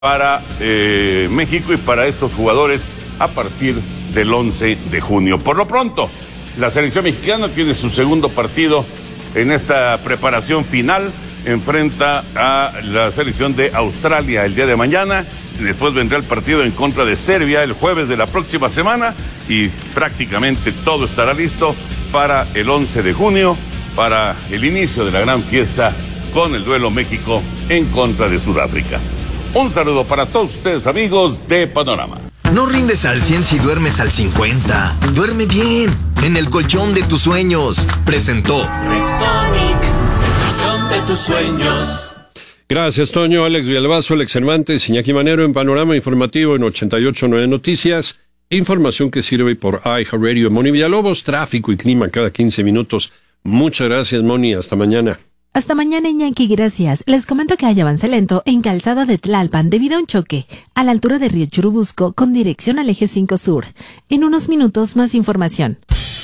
para México y para estos jugadores a partir del 11 de junio. Por lo pronto, la selección mexicana tiene su segundo partido en esta preparación final. Enfrenta a la selección de Australia el día de mañana. Después vendrá el partido en contra de Serbia el jueves de la próxima semana y prácticamente todo estará listo para el 11 de junio, para el inicio de la gran fiesta con el duelo México en contra de Sudáfrica. Un saludo para todos ustedes, amigos de Panorama. No rindes al 100 si duermes al 50. Duerme bien, en el colchón de tus sueños. Presentó Restonic, el colchón de tus sueños. Gracias, Toño. Alex Villalbazo, Alex Cervantes, Iñaki Manero en Panorama Informativo en 88.9 Noticias. Información que sirve por iHeartRadio. Moni Villalobos, tráfico y clima cada 15 minutos. Muchas gracias, Moni. Hasta mañana. Hasta mañana, Iñaki, gracias. Les comento que hay avance lento en Calzada de Tlalpan debido a un choque a la altura de Río Churubusco con dirección al eje 5 Sur. En unos minutos más información.